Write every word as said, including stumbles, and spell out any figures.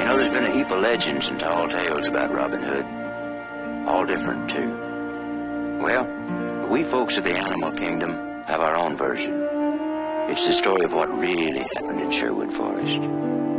You know, there's been a heap of legends and tall tales about Robin Hood. All different, too. Well, we folks of the animal kingdom have our own version. It's the story of what really happened in Sherwood Forest.